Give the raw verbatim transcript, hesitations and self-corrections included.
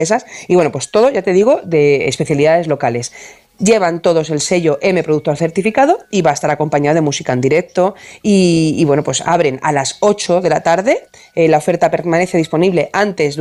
y bueno, pues todo, ya te digo, de especialidades locales. Llevan todos el sello M Productor Certificado y va a estar acompañado de música en directo y, y bueno, pues abren a las ocho de la tarde, eh, la oferta permanece disponible antes,